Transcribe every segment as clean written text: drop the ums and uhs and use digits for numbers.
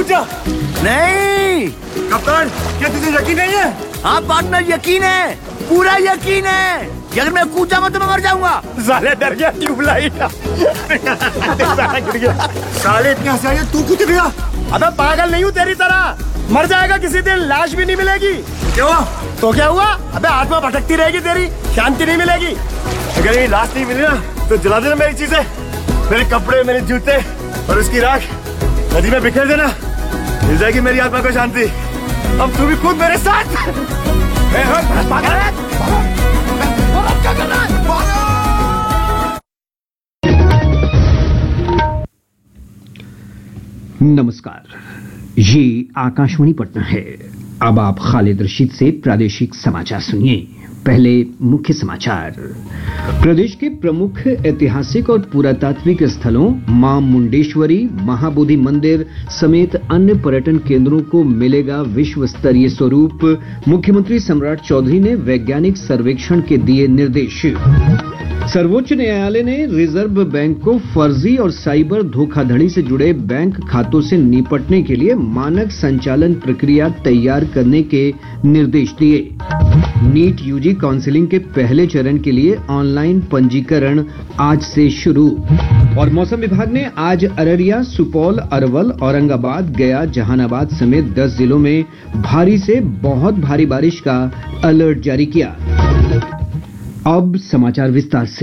जा। नहीं कप्तान, क्या तुझे यकीन नहीं है? हाँ पार्टनर, यकीन है, पूरा यकीन है। अगर मैं कूद जाऊंगा तो मैं मर जाऊंगा। साले डर गया, ट्यूबलाइट गिर गया। साले इतने हंसाइए, तू कूद गया। अबे पागल नहीं हूँ तेरी तरह, मर जाएगा किसी दिन, लाश भी नहीं मिलेगी। क्यों? तो क्या हुआ? अबे आत्मा भटकती रहेगी तेरी, शांति नहीं मिलेगी। अगर ये लाश नहीं मिली ना तो जला देना मेरी चीजें, मेरे कपड़े, मेरे जूते और उसकी राख नदी में बिखेर देना। मिल जाएगी मेरी आत्मा को शांति। अब तू भी कूद मेरे साथ। पागल है? क्या कर रहा है? नमस्कार, ये आकाशवाणी पटना है। अब आप खालिद रशीद से प्रादेशिक समाचार सुनिए। पहले मुख्य समाचार। प्रदेश के प्रमुख ऐतिहासिक और पुरातात्विक स्थलों मां मुंडेश्वरी, महाबोधि मंदिर समेत अन्य पर्यटन केंद्रों को मिलेगा विश्व स्तरीय स्वरूप। मुख्यमंत्री सम्राट चौधरी ने वैज्ञानिक सर्वेक्षण के दिए निर्देश। सर्वोच्च न्यायालय ने रिजर्व बैंक को फर्जी और साइबर धोखाधड़ी से जुड़े बैंक खातों से निपटने के लिए मानक संचालन प्रक्रिया तैयार करने के निर्देश दिए। नीट यूजी काउंसिलिंग के पहले चरण के लिए ऑनलाइन पंजीकरण आज से शुरू। और मौसम विभाग ने आज अररिया, सुपौल, अरवल, औरंगाबाद, गया, जहानाबाद समेत 10 जिलों में भारी से बहुत भारी बारिश का अलर्ट जारी किया। अब समाचार विस्तार से।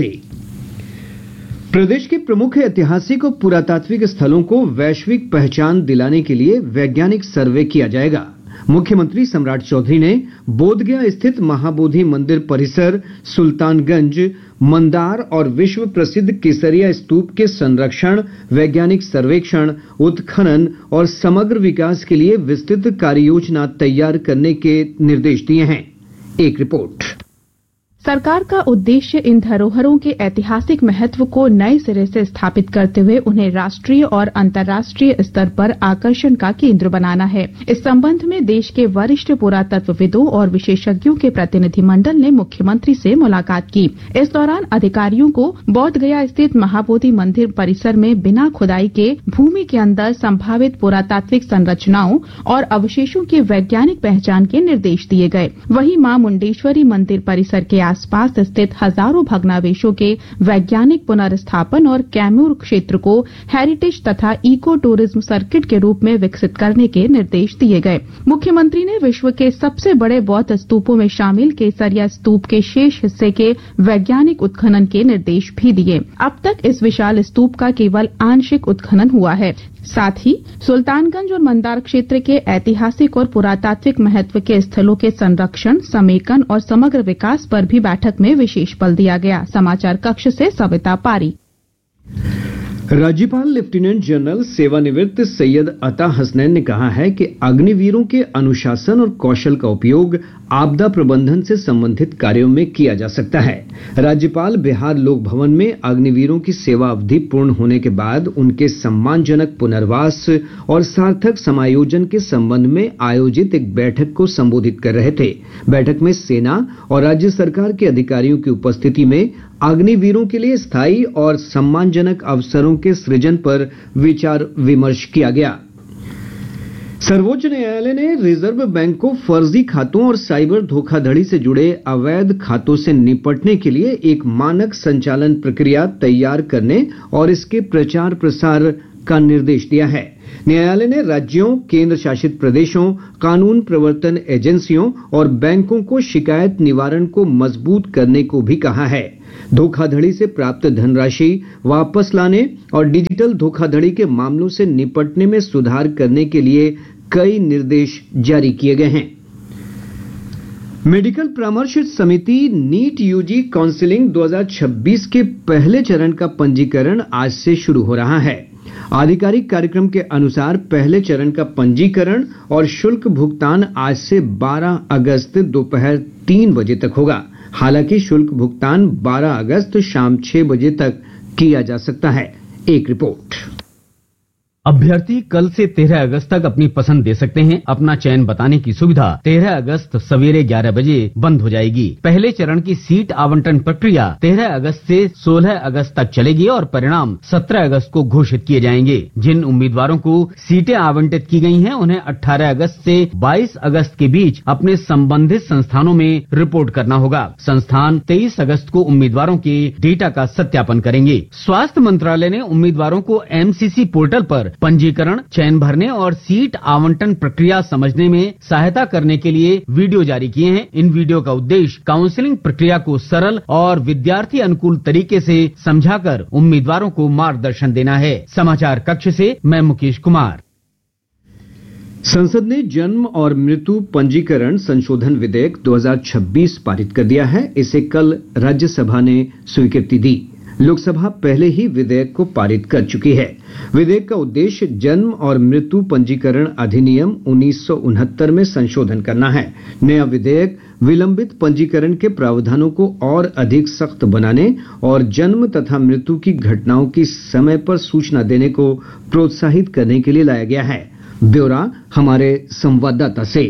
प्रदेश के प्रमुख ऐतिहासिक और पुरातात्विक स्थलों को वैश्विक पहचान दिलाने के लिए वैज्ञानिक सर्वे किया जाएगा। मुख्यमंत्री सम्राट चौधरी ने बोधगया स्थित महाबोधि मंदिर परिसर, सुल्तानगंज, मंदार और विश्व प्रसिद्ध केसरिया स्तूप के संरक्षण, वैज्ञानिक सर्वेक्षण, उत्खनन और समग्र विकास के लिए विस्तृत कार्ययोजना तैयार करने के निर्देश दिए हैं। एक रिपोर्ट। सरकार का उद्देश्य इन धरोहरों के ऐतिहासिक महत्व को नए सिरे से स्थापित करते हुए उन्हें राष्ट्रीय और अंतर्राष्ट्रीय स्तर पर आकर्षण का केंद्र बनाना है। इस संबंध में देश के वरिष्ठ पुरातत्वविदों और विशेषज्ञों के प्रतिनिधिमंडल ने मुख्यमंत्री से मुलाकात की। इस दौरान अधिकारियों को बोधगया स्थित महाबोधि मंदिर परिसर में बिना खुदाई के भूमि के अंदर संभावित पुरातात्विक संरचनाओं और अवशेषों की वैज्ञानिक पहचान के निर्देश दिए गए। वहीं मां मुंडेश्वरी मंदिर परिसर के आसपास स्थित हजारों भग्नावशेषों के वैज्ञानिक पुनर्स्थापन और कैमूर क्षेत्र को हेरिटेज तथा इको टूरिज्म सर्किट के रूप में विकसित करने के निर्देश दिए गए। मुख्यमंत्री ने विश्व के सबसे बड़े बौद्ध स्तूपों में शामिल केसरिया स्तूप के शेष हिस्से के वैज्ञानिक उत्खनन के निर्देश भी दिए। अब तक इस विशाल स्तूप का केवल आंशिक उत्खनन हुआ है। साथ ही सुल्तानगंज और मंदार क्षेत्र के ऐतिहासिक और पुरातात्विक महत्व के स्थलों के संरक्षण, समेकन और समग्र विकास पर भी बैठक में विशेष बल दिया गया। समाचार कक्ष से सविता पारी। राज्यपाल लेफ्टिनेंट जनरल सेवानिवृत्त सैयद अता हसनैन ने कहा है कि अग्निवीरों के अनुशासन और कौशल का उपयोग आपदा प्रबंधन से संबंधित कार्यों में किया जा सकता है। राज्यपाल बिहार लोक भवन में अग्निवीरों की सेवा अवधि पूर्ण होने के बाद उनके सम्मानजनक पुनर्वास और सार्थक समायोजन के संबंध में आयोजित एक बैठक को संबोधित कर रहे थे। बैठक में सेना और राज्य सरकार के अधिकारियों की उपस्थिति में अग्निवीरों के लिए स्थायी और सम्मानजनक अवसरों के सृजन पर विचार विमर्श किया गया। सर्वोच्च न्यायालय ने रिजर्व बैंक को फर्जी खातों और साइबर धोखाधड़ी से जुड़े अवैध खातों से निपटने के लिए एक मानक संचालन प्रक्रिया तैयार करने और इसके प्रचार प्रसार का निर्देश दिया है। न्यायालय ने राज्यों, केंद्र शासित प्रदेशों, कानून प्रवर्तन एजेंसियों और बैंकों को शिकायत निवारण को मजबूत करने को भी कहा है। धोखाधड़ी से प्राप्त धनराशि वापस लाने और डिजिटल धोखाधड़ी के मामलों से निपटने में सुधार करने के लिए कई निर्देश जारी किए गए हैं। मेडिकल परामर्श समिति नीट यूजी काउंसिलिंग 2026 के पहले चरण का पंजीकरण आज से शुरू हो रहा है। आधिकारिक कार्यक्रम के अनुसार पहले चरण का पंजीकरण और शुल्क भुगतान आज से 12 अगस्त दोपहर 3 बजे तक होगा। हालांकि शुल्क भुगतान 12 अगस्त शाम 6 बजे तक किया जा सकता है। एक रिपोर्ट। अभ्यर्थी कल से 13 अगस्त तक अपनी पसंद दे सकते हैं। अपना चयन बताने की सुविधा 13 अगस्त सवेरे 11 बजे बंद हो जाएगी। पहले चरण की सीट आवंटन प्रक्रिया 13 अगस्त से 16 अगस्त तक चलेगी और परिणाम 17 अगस्त को घोषित किए जाएंगे। जिन उम्मीदवारों को सीटें आवंटित की गई हैं, उन्हें 18 अगस्त से 22 अगस्त के बीच अपने संबंधित संस्थानों में रिपोर्ट करना होगा। संस्थान 23 अगस्त को उम्मीदवारों के डेटा का सत्यापन करेंगे। स्वास्थ्य मंत्रालय ने उम्मीदवारों को एमसीसी पोर्टल पर पंजीकरण, चयन भरने और सीट आवंटन प्रक्रिया समझने में सहायता करने के लिए वीडियो जारी किए हैं। इन वीडियो का उद्देश्य काउंसलिंग प्रक्रिया को सरल और विद्यार्थी अनुकूल तरीके से समझाकर उम्मीदवारों को मार्गदर्शन देना है। समाचार कक्ष से मैं मुकेश कुमार। संसद ने जन्म और मृत्यु पंजीकरण संशोधन विधेयक 2026 पारित कर दिया है। इसे कल राज्यसभा ने स्वीकृति दी। लोकसभा पहले ही विधेयक को पारित कर चुकी है। विधेयक का उद्देश्य जन्म और मृत्यु पंजीकरण अधिनियम 1969 में संशोधन करना है। नया विधेयक विलंबित पंजीकरण के प्रावधानों को और अधिक सख्त बनाने और जन्म तथा मृत्यु की घटनाओं की समय पर सूचना देने को प्रोत्साहित करने के लिए लाया गया है। ब्यौरा हमारे संवाददाता से।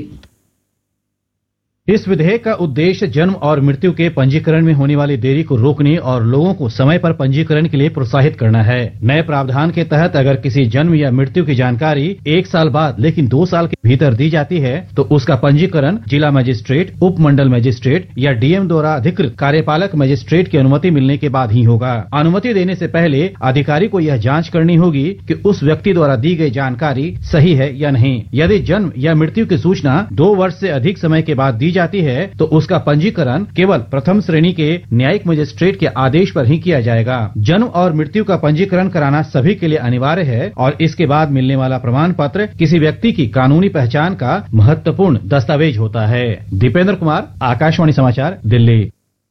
इस विधेयक का उद्देश्य जन्म और मृत्यु के पंजीकरण में होने वाली देरी को रोकने और लोगों को समय पर पंजीकरण के लिए प्रोत्साहित करना है। नए प्रावधान के तहत अगर किसी जन्म या मृत्यु की जानकारी 1 साल बाद लेकिन 2 साल के भीतर दी जाती है तो उसका पंजीकरण जिला मजिस्ट्रेट, उप मंडल मजिस्ट्रेट या डीएम द्वारा अधिकृत कार्यपालक मजिस्ट्रेट की अनुमति मिलने के बाद ही होगा। अनुमति देने से पहले अधिकारी को यह जांच करनी होगी कि उस व्यक्ति द्वारा दी गई जानकारी सही है या नहीं। यदि जन्म या मृत्यु की सूचना 2 वर्ष से अधिक समय के बाद दी जाती है तो उसका पंजीकरण केवल प्रथम श्रेणी के न्यायिक मजिस्ट्रेट के आदेश पर ही किया जाएगा। जन्म और मृत्यु का पंजीकरण कराना सभी के लिए अनिवार्य है और इसके बाद मिलने वाला प्रमाण पत्र किसी व्यक्ति की कानूनी पहचान का महत्वपूर्ण दस्तावेज होता है। दीपेंद्र कुमार, आकाशवाणी समाचार, दिल्ली।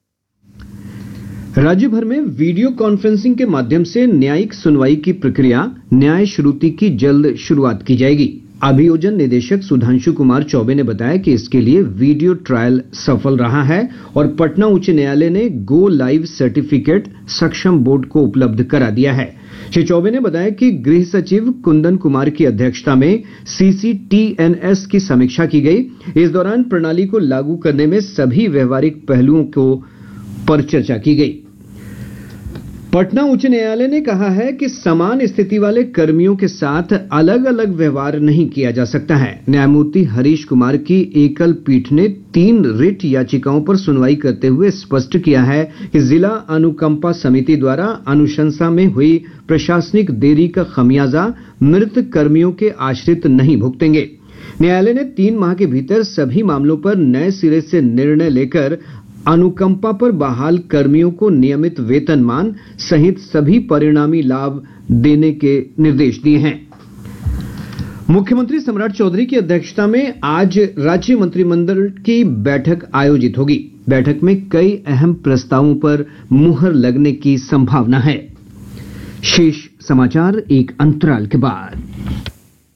राज्य भर में वीडियो कॉन्फ्रेंसिंग के माध्यम से न्यायिक सुनवाई की प्रक्रिया न्याय श्रुति की जल्द शुरुआत की जाएगी। अभियोजन निदेशक सुधांशु कुमार चौबे ने बताया कि इसके लिए वीडियो ट्रायल सफल रहा है और पटना उच्च न्यायालय ने गो लाइव सर्टिफिकेट सक्षम बोर्ड को उपलब्ध करा दिया है। श्री चौबे ने बताया कि गृह सचिव कुंदन कुमार की अध्यक्षता में CCTNS की समीक्षा की गई। इस दौरान प्रणाली को लागू करने में सभी व्यवहारिक पहलुओं को पर चर्चा की गई। पटना उच्च न्यायालय ने कहा है कि समान स्थिति वाले कर्मियों के साथ अलग अलग व्यवहार नहीं किया जा सकता है। न्यायमूर्ति हरीश कुमार की एकल पीठ ने 3 रिट याचिकाओं पर सुनवाई करते हुए स्पष्ट किया है कि जिला अनुकंपा समिति द्वारा अनुशंसा में हुई प्रशासनिक देरी का खमियाजा मृत कर्मियों के आश्रित नहीं भुगतेंगे। न्यायालय ने 3 माह के भीतर सभी मामलों पर नए सिरे से निर्णय लेकर अनुकंपा पर बहाल कर्मियों को नियमित वेतनमान सहित सभी परिणामी लाभ देने के निर्देश दिए हैं। मुख्यमंत्री सम्राट चौधरी की अध्यक्षता में आज राज्य मंत्रिमंडल की बैठक आयोजित होगी। बैठक में कई अहम प्रस्तावों पर मुहर लगने की संभावना है। शेष समाचार एक अंतराल के बाद।